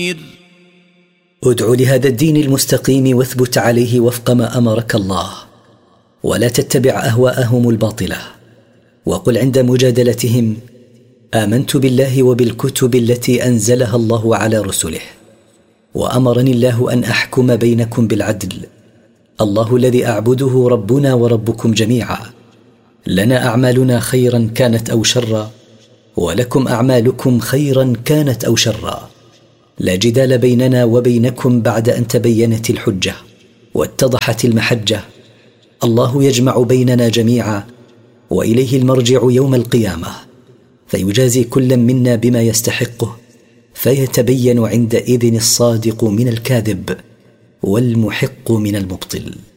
ادع لهذا الدين المستقيم واثبت عليه وفق ما أمرك الله، ولا تتبع أهواءهم الباطلة. وقل عند مجادلتهم: آمنت بالله وبالكتب التي أنزلها الله على رسله، وأمرني الله أن أحكم بينكم بالعدل. الله الذي أعبده ربنا وربكم جميعا، لنا أعمالنا خيرا كانت أو شرا، ولكم أعمالكم خيرا كانت أو شرا، لا جدال بيننا وبينكم بعد أن تبينت الحجة واتضحت المحجة. الله يجمع بيننا جميعا، وإليه المرجع يوم القيامة، فيجازي كل منا بما يستحقه، فيتبين عندئذ الصادق من الكاذب والمحق من المبطل.